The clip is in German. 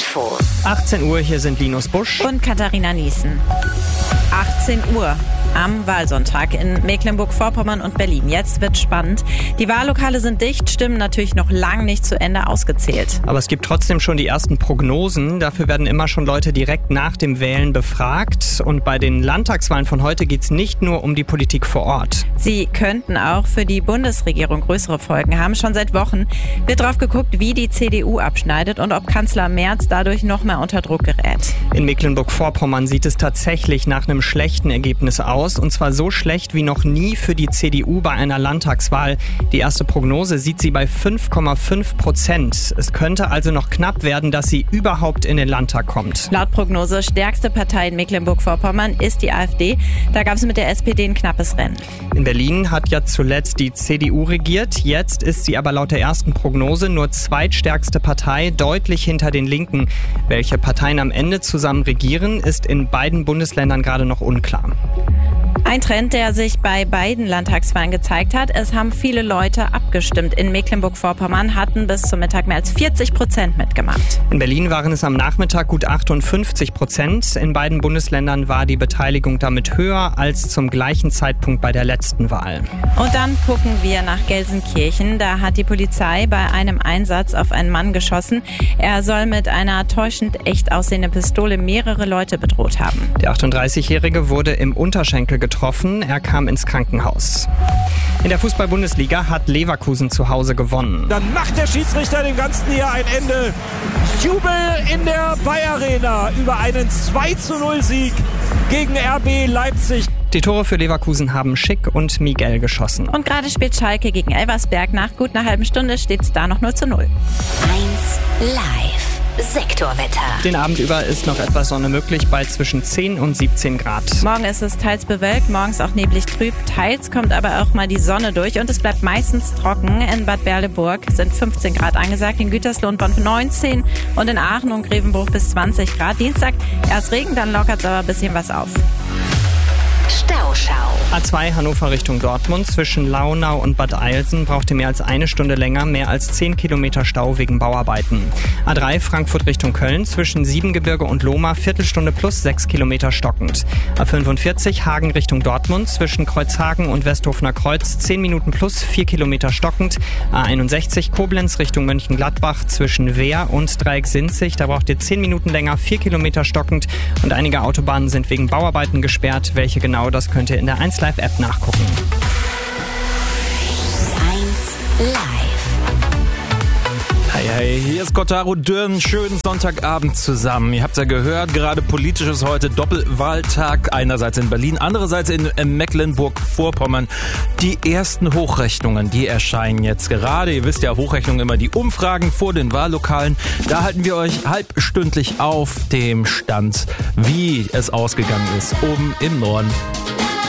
Info. 18 Uhr, hier sind Linus Busch und Katharina Niesen. 18 Uhr am Wahlsonntag in Mecklenburg-Vorpommern und Berlin. Jetzt wird spannend. Die Wahllokale sind dicht, Stimmen natürlich noch lang nicht zu Ende ausgezählt. Aber es gibt trotzdem schon die ersten Prognosen. Dafür werden immer schon Leute direkt nach dem Wählen befragt. Und bei den Landtagswahlen von heute geht es nicht nur um die Politik vor Ort. Sie könnten auch für die Bundesregierung größere Folgen haben. Schon seit Wochen wird drauf geguckt, wie die CDU abschneidet und ob Kanzler Merz dadurch noch mehr unter Druck gerät. In Mecklenburg-Vorpommern sieht es tatsächlich nach einem schlechten Ergebnis aus. Und zwar so schlecht wie noch nie für die CDU bei einer Landtagswahl. Die erste Prognose sieht sie bei 5,5%. Es könnte also noch knapp werden, dass sie überhaupt in den Landtag kommt. Laut Prognose stärkste Partei in Mecklenburg-Vorpommern ist die AfD. Da gab es mit der SPD ein knappes Rennen. In Berlin hat ja zuletzt die CDU regiert. Jetzt ist sie aber laut der ersten Prognose nur zweitstärkste Partei, deutlich hinter den Linken. Welche Parteien am Ende zusammen regieren, ist in beiden Bundesländern gerade noch unklar. Ein Trend, der sich bei beiden Landtagswahlen gezeigt hat. Es haben viele Leute abgestimmt. In Mecklenburg-Vorpommern hatten bis zum Mittag mehr als 40% mitgemacht. In Berlin waren es am Nachmittag gut 58%. In beiden Bundesländern war die Beteiligung damit höher als zum gleichen Zeitpunkt bei der letzten Wahl. Und dann gucken wir nach Gelsenkirchen. Da hat die Polizei bei einem Einsatz auf einen Mann geschossen. Er soll mit einer täuschend echt aussehenden Pistole mehrere Leute bedroht haben. Der 38-Jährige wurde im Unterschenkel getroffen. Er kam ins Krankenhaus. In der Fußball-Bundesliga hat Leverkusen zu Hause gewonnen. Dann macht der Schiedsrichter dem Ganzen hier ein Ende. Jubel in der Bayer Arena über einen 2:0-Sieg gegen RB Leipzig. Die Tore für Leverkusen haben Schick und Miguel geschossen. Und gerade spielt Schalke gegen Elversberg. Nach gut einer halben Stunde steht es da noch 0:0. 1 Live. Sektorwetter. Den Abend über ist noch etwas Sonne möglich bei zwischen 10 und 17 Grad. Morgen ist es teils bewölkt, morgens auch neblig trüb. Teils kommt aber auch mal die Sonne durch und es bleibt meistens trocken. In Bad Berleburg sind 15 Grad angesagt, in Gütersloh und Bonn 19 und in Aachen und Grevenbruch bis 20 Grad. Dienstag erst Regen, dann lockert es aber ein bisschen was auf. Stauschau. A2 Hannover Richtung Dortmund. Zwischen Launau und Bad Eilsen braucht ihr mehr als eine Stunde länger, mehr als 10 Kilometer Stau wegen Bauarbeiten. A3 Frankfurt Richtung Köln. Zwischen Siebengebirge und Lohmar Viertelstunde plus 6 Kilometer stockend. A45 Hagen Richtung Dortmund. Zwischen Kreuzhagen und Westhofener Kreuz 10 Minuten plus 4 Kilometer stockend. A61 Koblenz Richtung Mönchengladbach. Zwischen Wehr und Dreieck Sinzig. Da braucht ihr 10 Minuten länger, 4 Kilometer stockend. Und einige Autobahnen sind wegen Bauarbeiten gesperrt. Welche genau, das könnt ihr in der 1 Live App nachgucken. 1 Live. Hey, hier ist Kotaro Dürren. Schönen Sonntagabend zusammen. Ihr habt ja gehört, gerade politisch ist heute Doppelwahltag. Einerseits in Berlin, andererseits in Mecklenburg-Vorpommern. Die ersten Hochrechnungen, die erscheinen jetzt gerade. Ihr wisst ja, Hochrechnungen immer die Umfragen vor den Wahllokalen. Da halten wir euch halbstündlich auf dem Stand, wie es ausgegangen ist, oben im Norden.